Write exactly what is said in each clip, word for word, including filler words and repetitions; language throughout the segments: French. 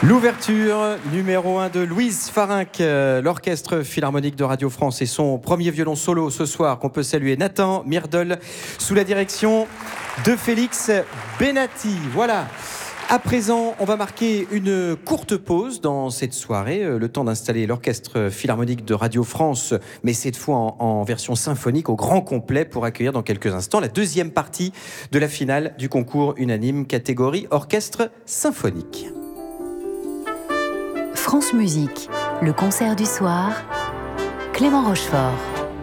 L'ouverture numéro un de Louise Farinck, euh, l'Orchestre Philharmonique de Radio France et son premier violon solo ce soir qu'on peut saluer, Nathan Myrdal, sous la direction de Félix Benatti. Voilà. À présent, on va marquer une courte pause dans cette soirée, euh, le temps d'installer l'Orchestre Philharmonique de Radio France, mais cette fois en, en version symphonique au grand complet pour accueillir dans quelques instants la deuxième partie de la finale du concours unanime catégorie orchestre symphonique. France Musique, le concert du soir, Clément Rochefort.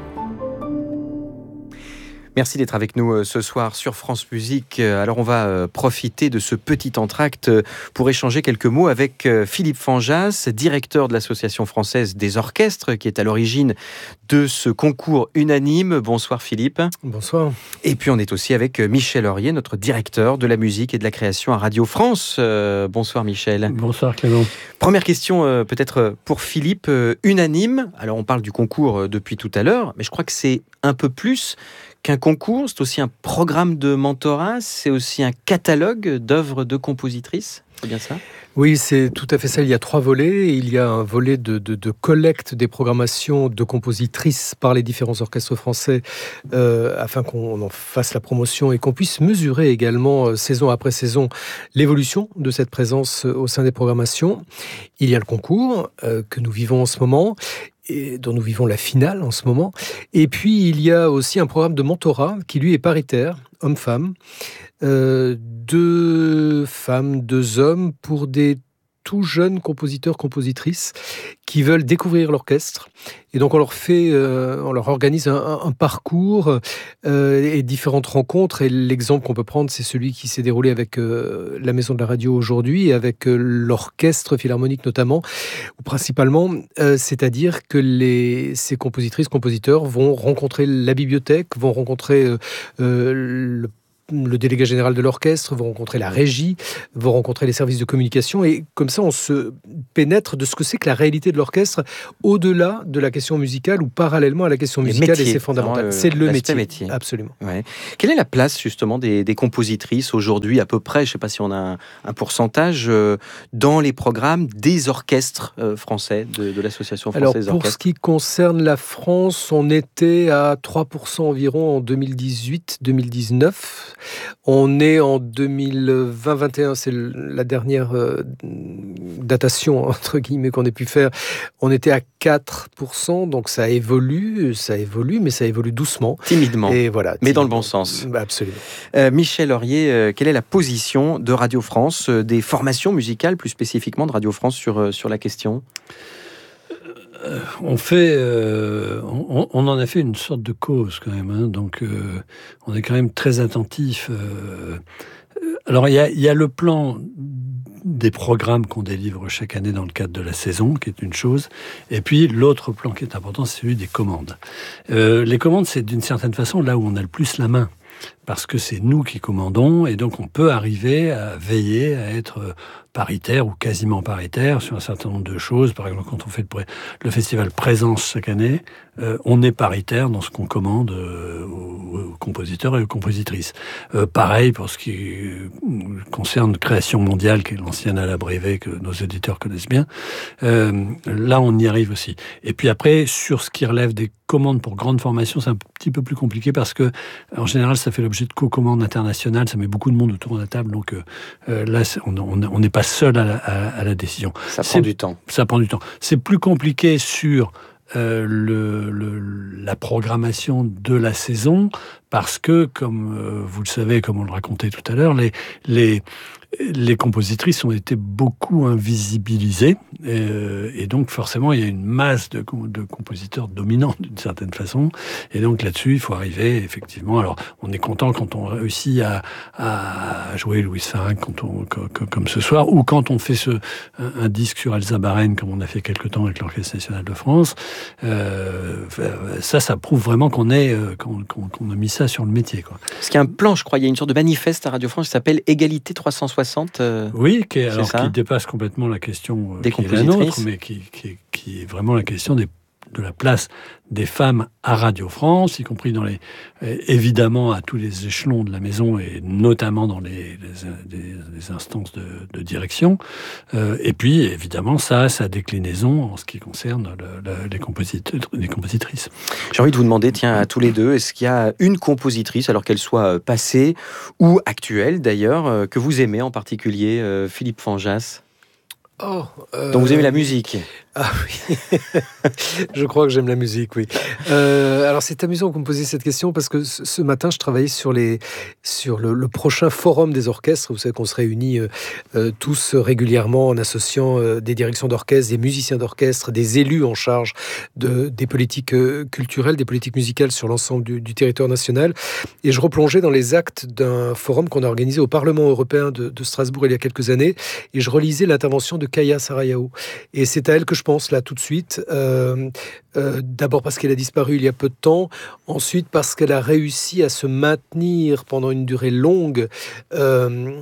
Merci d'être avec nous ce soir sur France Musique. Alors on va profiter de ce petit entracte pour échanger quelques mots avec Philippe Fanjas, directeur de l'Association française des orchestres, qui est à l'origine de ce concours unanime. Bonsoir Philippe. Bonsoir. Et puis on est aussi avec Michel Aurier, notre directeur de la musique et de la création à Radio France. Euh, bonsoir Michel. Bonsoir Clément. Première question euh, peut-être pour Philippe, euh, unanime. Alors on parle du concours euh, depuis tout à l'heure, mais je crois que c'est un peu plus qu'un concours, c'est aussi un programme de mentorat, c'est aussi un catalogue d'œuvres de compositrices, c'est bien ça ? Oui, c'est tout à fait ça. Il y a trois volets. Il y a un volet de, de, de collecte des programmations de compositrices par les différents orchestres français euh, afin qu'on en fasse la promotion et qu'on puisse mesurer également, euh, saison après saison, l'évolution de cette présence au sein des programmations. Il y a le concours euh, que nous vivons en ce moment, et dont nous vivons la finale en ce moment. Et puis, il y a aussi un programme de mentorat qui, lui, est paritaire, homme-femme. Euh, deux femmes, deux hommes, pour des tout jeunes compositeurs, compositrices qui veulent découvrir l'orchestre. Et donc, on leur fait, euh, on leur organise un, un parcours euh, et différentes rencontres. Et l'exemple qu'on peut prendre, c'est celui qui s'est déroulé avec euh, la Maison de la Radio aujourd'hui, et avec euh, l'Orchestre Philharmonique notamment, ou principalement, euh, c'est-à-dire que les, ces compositrices, compositeurs vont rencontrer la bibliothèque, vont rencontrer euh, euh, le le délégué général de l'orchestre, vont rencontrer la régie, vont rencontrer les services de communication, et comme ça on se pénètre de ce que c'est que la réalité de l'orchestre au-delà de la question musicale ou parallèlement à la question musicale, métiers, et c'est fondamental. Le, c'est le métier. métier. Absolument. Ouais. Quelle est la place justement des, des compositrices aujourd'hui, à peu près, je ne sais pas si on a un, un pourcentage, euh, dans les programmes des orchestres euh, français, de, de l'Association française des orchestres ? Alors pour ce qui concerne la France, on était à trois pour cent environ en deux mille dix-huit deux mille dix-neuf. On est en deux mille vingt vingt et un, c'est la dernière euh, datation entre guillemets qu'on ait pu faire. On était à quatre pour cent, donc ça évolue, ça évolue, mais ça évolue doucement, timidement. Et voilà, mais timidement. Dans le bon sens. Bah, absolument. Euh, Michel Aurier, euh, quelle est la position de Radio France, euh, des formations musicales plus spécifiquement de Radio France sur euh, sur la question ? Euh, on fait, euh, on, on en a fait une sorte de cause quand même, hein, donc euh, on est quand même très attentif. Euh, alors il y a, y a le plan des programmes qu'on délivre chaque année dans le cadre de la saison, qui est une chose, et puis l'autre plan qui est important, c'est celui des commandes. Euh, les commandes, c'est d'une certaine façon là où on a le plus la main, parce que c'est nous qui commandons, et donc on peut arriver à veiller à être paritaire ou quasiment paritaire sur un certain nombre de choses. Par exemple, quand on fait le, pré- le festival Présence chaque année, euh, on est paritaire dans ce qu'on commande euh, aux, aux compositeurs et aux compositrices. Euh, pareil pour ce qui euh, concerne Création mondiale, qui est l'ancienne à la Brévet, que nos éditeurs connaissent bien. Euh, là, on y arrive aussi. Et puis après, sur ce qui relève des commandes pour grande formation, c'est un petit peu plus compliqué parce que, en général, ça fait l'objet de co-commandes internationales. Ça met beaucoup de monde autour de la table. Donc euh, là, on n'est pas seul à la, à, à la décision. Ça prend du temps. Ça prend du temps. C'est plus compliqué sur euh, le, le, la programmation de la saison parce que, comme euh, vous le savez, comme on le racontait tout à l'heure, les, les, les compositrices ont été beaucoup invisibilisées euh, et donc forcément il y a une masse de, de compositeurs dominants d'une certaine façon, et donc là-dessus il faut arriver effectivement. Alors on est content quand on réussit à, à jouer Louise Farinck quand on, comme, comme ce soir, ou quand on fait ce, un, un disque sur Elsa Baren comme on a fait quelque temps avec l'Orchestre National de France. Euh, ça, ça prouve vraiment qu'on est, qu'on, qu'on, qu'on a mis ça sur le métier, quoi. Parce qu'il y a un plan, je crois, il y a une sorte de manifeste à Radio France qui s'appelle Égalité trois cent soixante. Euh, oui, qui, est, alors, qui dépasse complètement la question des qui est la nôtre, mais qui, qui, qui est vraiment la question des de la place des femmes à Radio France, y compris dans les, évidemment à tous les échelons de la maison et notamment dans les, les, les instances de, de direction. Euh, et puis, évidemment, ça a sa déclinaison en ce qui concerne le, le, les, compositeurs, les compositrices. J'ai envie de vous demander, tiens, à tous les deux, est-ce qu'il y a une compositrice, alors qu'elle soit passée ou actuelle d'ailleurs, que vous aimez en particulier, euh, Philippe Fanjas ? Oh, euh... Donc vous aimez la musique ? Ah oui, je crois que j'aime la musique, oui. Euh, alors c'est amusant que vous me posiez cette question parce que ce matin je travaillais sur, les, sur le, le prochain forum des orchestres. Vous savez qu'on se réunit euh, euh, tous régulièrement en associant euh, des directions d'orchestre, des musiciens d'orchestre, des élus en charge de, des politiques euh, culturelles, des politiques musicales sur l'ensemble du, du territoire national. Et je replongeais dans les actes d'un forum qu'on a organisé au Parlement européen de, de Strasbourg il y a quelques années et je relisais l'intervention de Kaya Sarayao. Et c'est à elle que je pense là tout de suite. Euh, euh, d'abord parce qu'elle a disparu il y a peu de temps, ensuite parce qu'elle a réussi à se maintenir pendant une durée longue euh,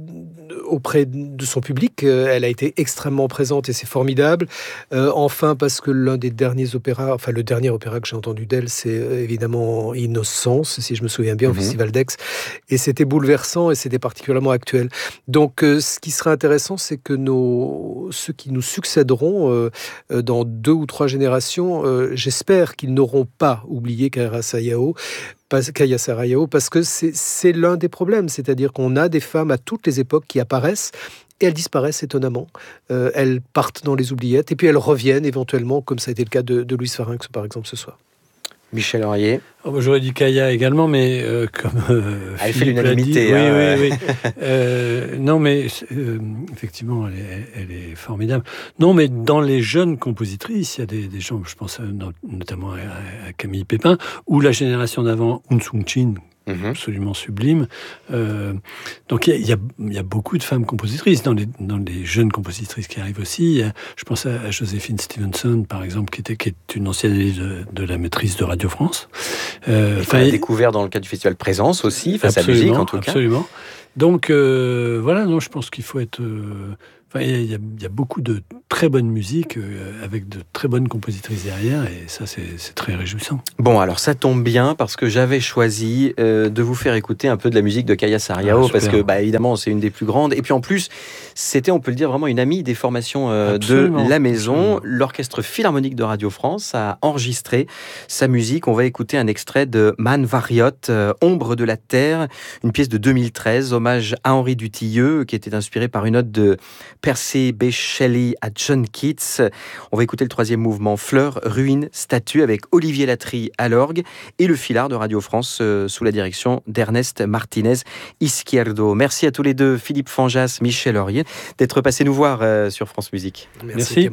auprès de son public. Elle a été extrêmement présente et c'est formidable. Euh, enfin parce que l'un des derniers opéras, enfin le dernier opéra que j'ai entendu d'elle, c'est évidemment Innocence, si je me souviens bien, mmh. au Festival d'Aix. Et c'était bouleversant et c'était particulièrement actuel. Donc euh, ce qui serait intéressant, c'est que nos, ceux qui nous succéderont euh, dans deux ou trois générations, euh, j'espère qu'ils n'auront pas oublié Kaya Sarayao, Kaya Sarayao, parce que c'est, c'est l'un des problèmes, c'est-à-dire qu'on a des femmes à toutes les époques qui apparaissent et elles disparaissent étonnamment. Euh, elles partent dans les oubliettes et puis elles reviennent éventuellement, comme ça a été le cas de, de Louise Farinx, par exemple, ce soir. Michel Aurier. Oh, bah, j'aurais dit Kaya également, mais euh, comme euh, elle fait l'unanimité. Oui, hein, oui, oui. euh, non, mais euh, effectivement, elle est, elle est formidable. Non, mais dans les jeunes compositrices, il y a des, des gens, je pense notamment à, à Camille Pépin, ou la génération d'avant, Un Sung Chin, Mmh. absolument sublime. Euh, donc il y, y, y a beaucoup de femmes compositrices dans les, dans les jeunes compositrices qui arrivent aussi. Je pense à, à Joséphine Stevenson, par exemple, qui, était, qui est une ancienne élève de, de la maîtrise de Radio France. Euh, et qu'on a découvert dans le cadre du festival Présence aussi, face à la musique en tout cas. Absolument. Donc euh, voilà, non, je pense qu'il faut être... Euh, il y, a, il y a beaucoup de très bonne musique euh, avec de très bonnes compositrices derrière et ça c'est, c'est très réjouissant. Bon alors ça tombe bien parce que j'avais choisi euh, de vous faire écouter un peu de la musique de Kaya Sarayao ah, parce que bah, évidemment c'est une des plus grandes et puis en plus c'était, on peut le dire, vraiment une amie des formations euh, de la maison. Absolument. L'Orchestre Philharmonique de Radio France a enregistré sa musique. On va écouter un extrait de Man Variot, euh, Ombre de la Terre, une pièce de deux mille treize, hommage à Henri Dutilleux qui était inspiré par une note de Percy B. Shelley à John Keats. On va écouter le troisième mouvement, Fleurs, Ruines, Statues, avec Olivier Latry à l'orgue et le Filard de Radio France euh, sous la direction d'Ernest Martinez Izquierdo. Merci à tous les deux, Philippe Fanjas, Michel Aurier, d'être passés nous voir euh, sur France Musique. Merci. Merci.